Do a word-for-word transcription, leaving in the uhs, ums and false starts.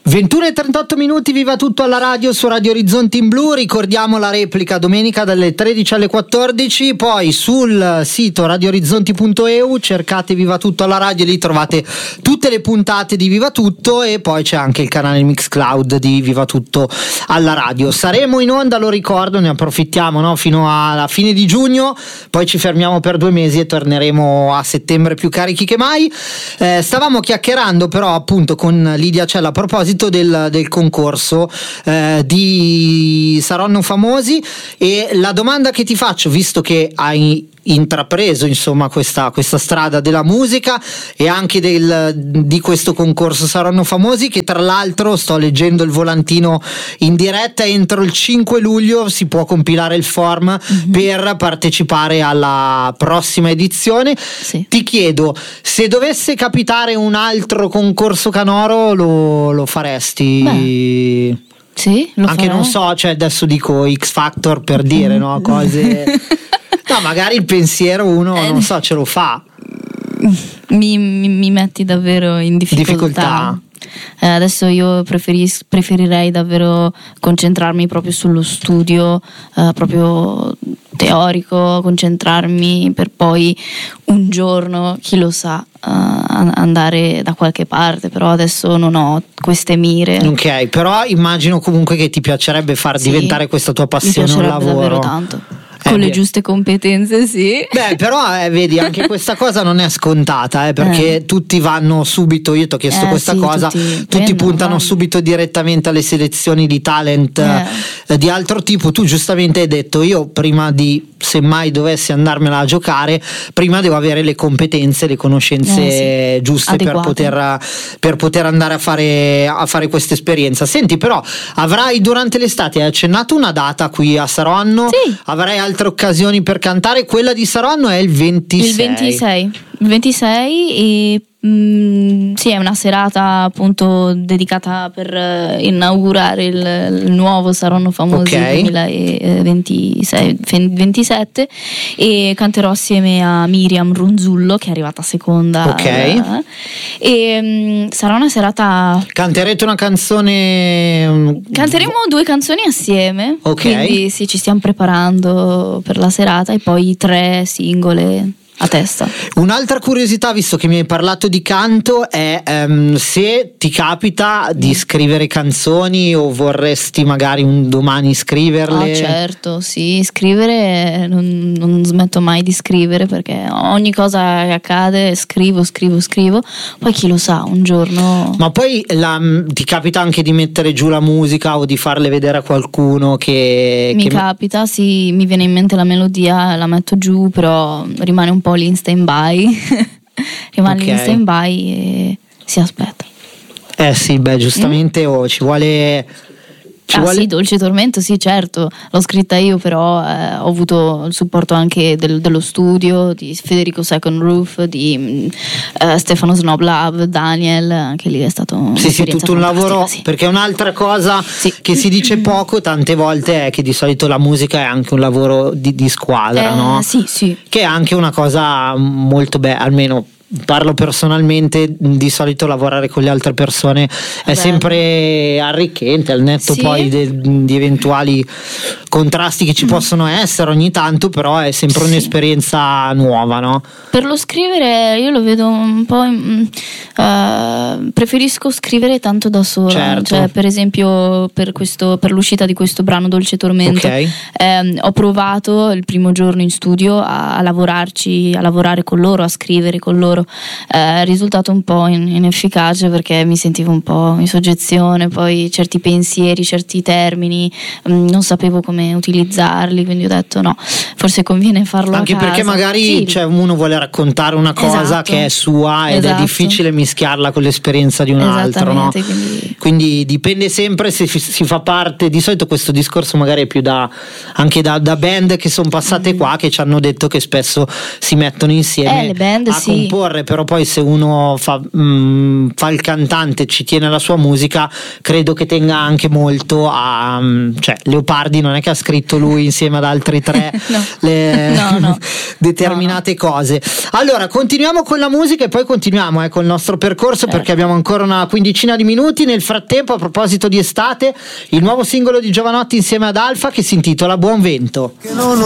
ventuno e trentotto minuti, viva tutto alla radio su Radio Orizzonti in Blu. Ricordiamo la replica domenica dalle tredici alle quattordici, poi sul sito radio orizzonti punto e u cercate Viva Tutto alla radio, lì trovate tutte le puntate di Viva Tutto e poi c'è anche il canale Mixcloud di Viva Tutto alla radio. Saremo in onda, lo ricordo, ne approfittiamo, no? Fino alla fine di giugno, poi ci fermiamo per due mesi e torneremo a settembre più carichi che mai. Eh, stavamo chiacchierando però appunto con Lidia Cella a proposito Del, del concorso eh, di Saranno Famosi, e la domanda che ti faccio, visto che hai intrapreso insomma questa, questa strada della musica e anche del, di questo concorso Saranno Famosi, che tra l'altro sto leggendo il volantino in diretta, entro il cinque luglio si può compilare il form mm-hmm. per partecipare alla prossima edizione. Sì. Ti chiedo, se dovesse capitare un altro concorso canoro, lo, lo faresti? Beh, sì, lo anche farò. Non so, cioè adesso dico X Factor per dire, no, cose no, magari il pensiero uno eh, non so, ce lo fa. Mi, mi, mi metti davvero in difficoltà, difficoltà. Eh, adesso io preferis- preferirei davvero concentrarmi proprio sullo studio, eh, proprio teorico, concentrarmi per poi un giorno, chi lo sa, uh, andare da qualche parte, però adesso non ho queste mire. Ok, però immagino comunque che ti piacerebbe far sì, diventare questa tua passione un lavoro. Davvero tanto. Con eh, le giuste competenze, sì. Beh, però eh, vedi, anche questa cosa non è scontata, eh, perché eh. tutti vanno subito, io ti ho chiesto eh, questa sì, cosa, tutti, tutti puntano vai. subito direttamente alle selezioni di talent eh. Eh, di altro tipo. Tu giustamente hai detto, io prima di, se mai dovessi andarmela a giocare, prima devo avere le competenze, le conoscenze eh, sì. giuste per poter, per poter andare a fare, a fare questa esperienza. Senti, però avrai durante l'estate, hai accennato una data qui a Saronno, sì. avrai altre occasioni per cantare. Quella di Saronno è il ventisei. Il ventisei, il ventisei e mm, sì, è una serata appunto dedicata per uh, inaugurare il, il nuovo Saronno Famosi okay. duemilaventisei ventisette, e canterò assieme a Miriam Ronzullo, che è arrivata seconda. Ok. Uh, e um, sarà una serata. Canterete una canzone? Canteremo due canzoni assieme. Ok. Quindi sì, ci stiamo preparando per la serata, e poi tre singole a testa. Un'altra curiosità, visto che mi hai parlato di canto, è um, se ti capita di scrivere canzoni o vorresti magari un domani scriverle. Ah, certo, sì, scrivere non, non smetto mai di scrivere, perché ogni cosa che accade scrivo, scrivo, scrivo, poi chi lo sa, un giorno. Ma poi la, ti capita anche di mettere giù la musica o di farle vedere a qualcuno che mi che capita, sì, mi viene in mente la melodia, la metto giù, però rimane un po' lì in stand by rimane okay. in stand by e si aspetta. Eh sì, beh, giustamente mm. oh, ci vuole ci ah vuole... sì, Dolce Tormento, sì, certo, l'ho scritta io, però eh, ho avuto il supporto anche del, dello studio di Federico Second Roof, di uh, Stefano Snoblab, Daniel, anche lì è stato sì sì tutto un lavoro, sì. Perché un'altra cosa sì. che si dice poco tante volte è che di solito la musica è anche un lavoro di, di squadra, eh, no? Sì, sì. Che è anche una cosa molto bella, almeno parlo personalmente, di solito lavorare con le altre persone è Beh. sempre arricchente, al netto sì. poi de, di eventuali contrasti che ci mm. possono essere ogni tanto, però è sempre sì. un'esperienza nuova, no? Per lo scrivere io lo vedo un po' uh, preferisco scrivere tanto da sola, certo. Cioè per esempio per, questo, per l'uscita di questo brano Dolce Tormento okay. ehm, ho provato il primo giorno in studio a, a lavorarci, a lavorare con loro, a scrivere con loro. È eh, risultato un po' in, inefficace, perché mi sentivo un po' in soggezione, poi certi pensieri, certi termini mh, non sapevo come utilizzarli, quindi ho detto no, forse conviene farlo anche a casa. Perché magari sì. cioè, uno vuole raccontare una cosa esatto. che è sua ed esatto. è difficile mischiarla con l'esperienza di un altro, no? Quindi... quindi dipende sempre se si fa parte. Di solito questo discorso magari è più da anche da, da band che sono passate mm. qua, che ci hanno detto che spesso si mettono insieme eh, le band, a sì. comporre, però poi se uno fa, mh, fa il cantante, ci tiene alla sua musica, credo che tenga anche molto a, cioè Leopardi non è che che ha scritto lui insieme ad altri tre no. le no, no. determinate no, no. cose. Allora continuiamo con la musica e poi continuiamo eh, col nostro percorso, certo, perché abbiamo ancora una quindicina di minuti. Nel frattempo, a proposito di estate, il nuovo singolo di Jovanotti insieme ad Alfa che si intitola Buon Vento. Che non